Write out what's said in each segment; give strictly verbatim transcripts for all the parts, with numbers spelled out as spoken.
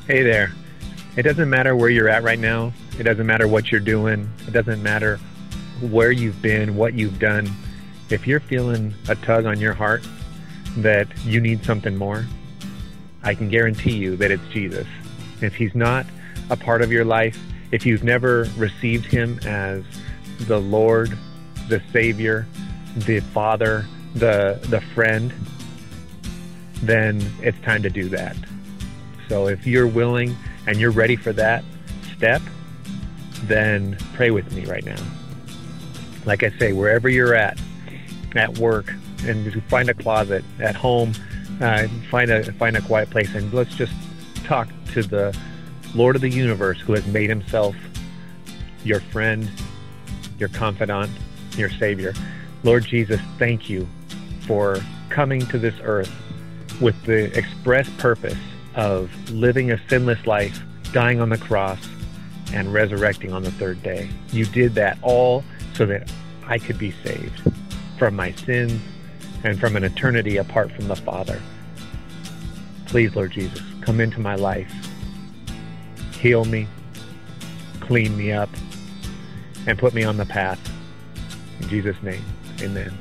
Hey there. It doesn't matter where you're at right now. It doesn't matter what you're doing. It doesn't matter where you've been, what you've done. If you're feeling a tug on your heart that you need something more, I can guarantee you that it's Jesus. If he's not a part of your life, if you've never received him as the Lord, the Savior, the Father, the the friend, then it's time to do that. So if you're willing and you're ready for that step, then pray with me right now. Like I say, wherever you're at, at work, and just find a closet, at home, uh, find a find a quiet place, and let's just talk to the Lord of the universe, who has made himself your friend, your confidant, your Savior. Lord Jesus, thank you for coming to this earth with the express purpose of living a sinless life, dying on the cross, and resurrecting on the third day. You did that all so that I could be saved from my sins and from an eternity apart from the Father. Please, Lord Jesus, come into my life, heal me, clean me up, and put me on the path. In Jesus' name, amen.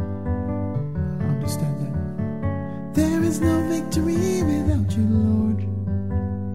Understand that there is no victory without you, Lord.